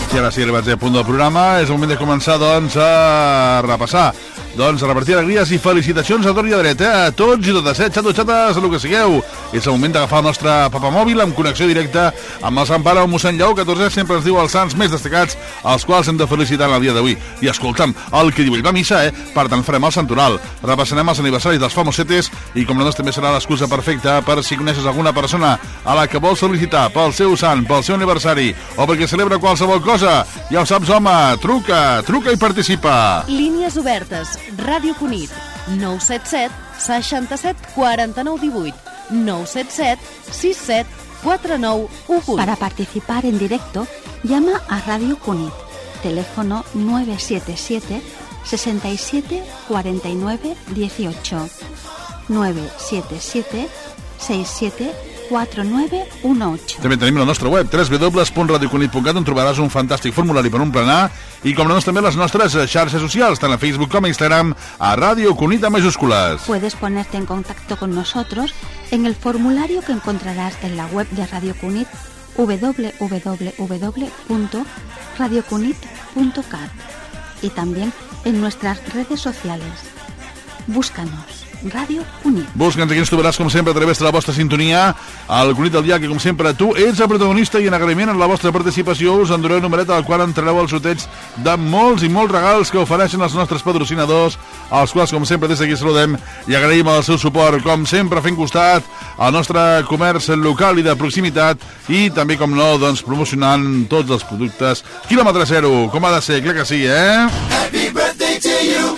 I ara sí, arribats a punt del programa, és el moment de començar, doncs, a repassar. Doncs a repartir alegries i felicitacions a tort i a dret, a tots i totes, xatos, xates, el que sigueu. És el moment d'agafar el nostre papamòbil amb connexió directa amb el Sant Pare o mossèn Lleó, 14 sempre ens diu els sants més destacats, els quals hem de felicitar en el dia d'avui. I escolta'm, el que diu ell va a missa, Per tant, farem el santoral. Repassarem els aniversaris dels famosetes i, com no, també serà l'excusa perfecta per si coneixes alguna persona a la que vols felicitar pel seu sant, pel seu aniversari o perquè celebra qualsevol cosa. Ja ho saps, home, truca i participa. Línies obertes. Ràdio Cunit, 977 67 49 18, 977 67 49 18. Para participar en directo, llama a Radio Cunit. Teléfono 977 67 49 18, 977 67 4918. També tenim la nostra web, www.radiocunit.cat, on trobaràs un fantàstic formulari per emplenar i, com no, també les nostres xarxes socials, tant a Facebook com a Instagram, a Radio Cunit en mayúsculas. Puedes ponerte en contacto con nosotros en el formulario que encontrarás en la web de Radio Cunit, www.radiocunit.cat, y también en nuestras redes sociales. Búscanos. Ràdio Cunit. Busca'ns, aquí ens trobaràs, com sempre, a través de la vostra sintonia, al Cunit del dia, que, com sempre, tu ets el protagonista i en agraïment en la vostra participació us endureu un numeret al qual entrareu al sorteig de molts i molts regals que ofereixen els nostres patrocinadors, als quals, com sempre, des d'aquí saludem i agraïm el seu suport, com sempre, fent costat al nostre comerç local i de proximitat i també, com no, doncs, promocionant tots els productes quilòmetre zero, com ha de ser, clar que sí, Happy birthday to you.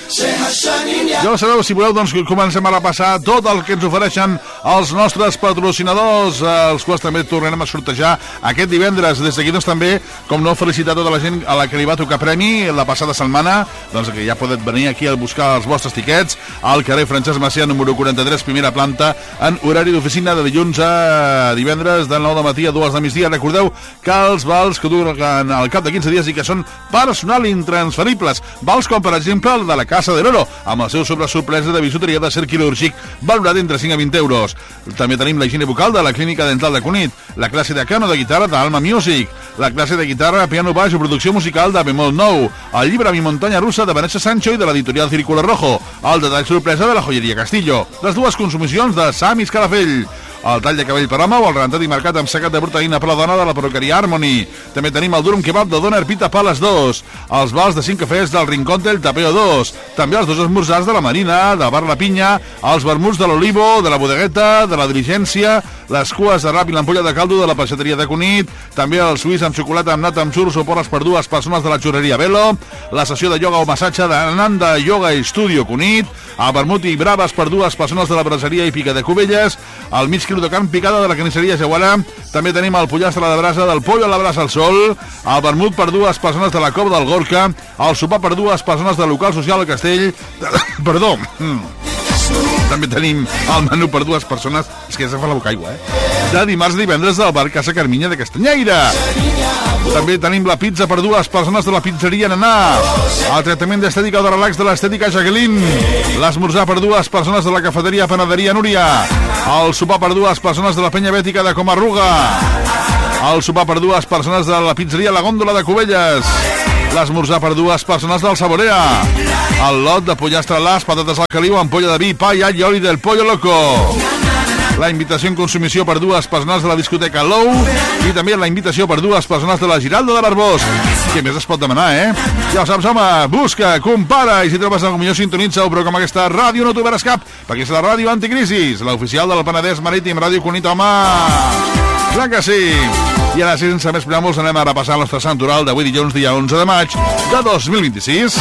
Ja ho sabeu, si voleu, doncs comencem a repassar tot el que ens ofereixen els nostres patrocinadors, els quals també tornarem a sortejar aquest divendres. Des d'aquí, doncs, també, com no, felicitar tota la gent a la que li va tocar premi la passada setmana, doncs que ja podeu venir aquí a buscar els vostres tiquets al carrer Francesc Macià, número 43, primera planta, en horari d'oficina de dilluns a divendres, de 9 de matí a 2 de migdia. Recordeu que els vals que duren al cap de 15 dies i que són personal intransferibles, vals com, per exemple, el de la Casa de l'Oro, amb el seu sorpresa de bisuteria de cer quirúrgic, valorat entre 5 a 20 euros. També tenim la higiene bucal de la Clínica Dental de Cunit, la classe de piano de guitarra d'Alma Music, la classe de guitarra, piano baix o producció musical de Bemol Nou, el llibre Mi Muntanya Russa de Vanessa Sancho i de l'editorial Círculo Rojo, el detall sorpresa de la joieria Castillo, les dues consumicions de Sam Calafell, el tall de cabell per home o el rentat i marcat amb secat de proteïna per la dona de la perruqueria Harmony. També tenim el durum kebab de Doner Pita Pales 2, els vals de 5 cafès del Rincón del Tapeo 2, també els 2 esmorzars de la Marina, de Bar La Pinya, els vermuts de l'Olivo, de la Bodegueta, de la Diligència, les cues de rap i l'ampolla de caldo de la peixateria de Cunit, també el suís amb xocolata amb nata amb surs o porres per 2 persones de la xurreria Velo, la sessió de ioga o massatge d'Ananda Yoga Studio Cunit, el vermut i braves per 2 persones de la braseria i pica de Cubelles, el mig quilo de carn picada de la carnisseria Jaguara, també tenim el pollastre a la brasa del pollo a la brasa al sol, el vermut per 2 persones de la Cova del Gorka, el sopar per 2 persones del local social al Castell, perdó, també tenim el menú per 2 persones, és que ja se fa la boca aigua, de dimarts a divendres del bar Casa Carminya de Castanyeira. També tenim la pizza per 2 persones de la pizzeria Nanà, el tractament d'estètica o de relax de l'estètica Jacqueline, l'esmorzar per 2 persones de la cafeteria Panaderia Núria, el sopar per 2 persones de la penya bètica de Comarruga, el sopar per 2 persones de la pizzeria La Góndola de Cubelles, l'esmorzar per 2 persones del Saborea, el lot de pollastre a l'as, patates al caliu, ampolla de vi, pa i all i oli del Pollo Loco, la invitació en consumició per 2 persones de la discoteca Low i també la invitació per 2 persones de la Giralda de l'Arbós. Què més es pot demanar, Ja ho saps, home, busca, compara, i si trobes alguna millor sintonitza-ho, però com aquesta ràdio no t'ho veuràs cap, perquè és la ràdio Anticrisis, l'oficial del Penedès Marítim, Ràdio Cunit, home! Clar que sí! I ara, sense més preàmbuls, anem a repassar el nostre santoral d'avui dilluns, dia 11 de maig de 2026.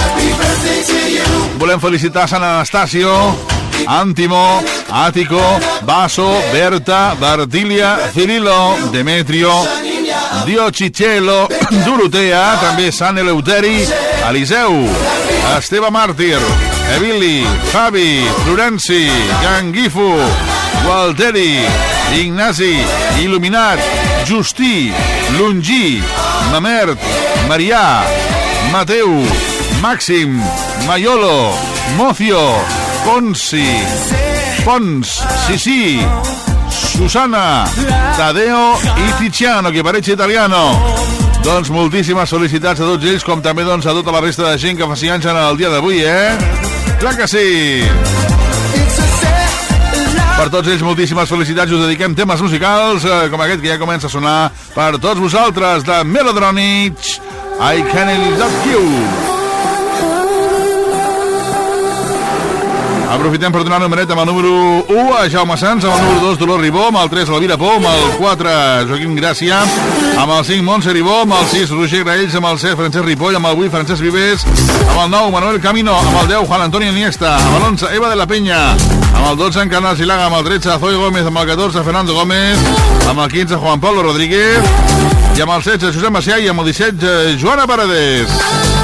Volem felicitar Sant Anastasio, Antimo, Ático, Vaso, Berta, Bartilia, Cirilo, Demetrio, Diocicelo, Dorotea, també Sant Eleuteri, Eliseu, Esteve Màrtir, Evili, Fabi, Florenci, Ganguifo, Gualteri, Ignasi, Il·luminat, Justí, Longí, Mamert, Marià, Mateu, Màxim, Maiolo, Mocio, Ponsi, Pons, Sissi, Susana, Tadeo y Tiziano, que parece italiano. Doncs moltíssimes felicitats a tots ells, com també doncs, a tota la resta de gent que faci anys en el dia d'avui, Clar que sí! Per tots ells, moltíssimes felicitats. Us dediquem temes musicals, com aquest que ja comença a sonar per tots vosaltres, de Melodronic, I Can't Love You. Aprofitem per donar numeret amb el número 1 a Jaume Sans, amb el número 2 Dolors Ribó, amb el 3 Elvira Pou, amb el 4 Joaquim Gràcia, amb el 5 Montse Ribó, amb el 6 Roger Graells, amb el 7 Francesc Ripoll, amb el 8 Francesc Vives, amb el 9 Manuel Camino, amb el 10 Juan Antonio Iniesta, amb el 11 Eva de la Peña, amb el 12 Encarnal Silaga, amb el 13 Zoe Gómez, amb el 14 Fernando Gómez, amb el 15 Juan Pablo Rodríguez i amb el 16 Josep Macià i amb el 17 Joana Paredes.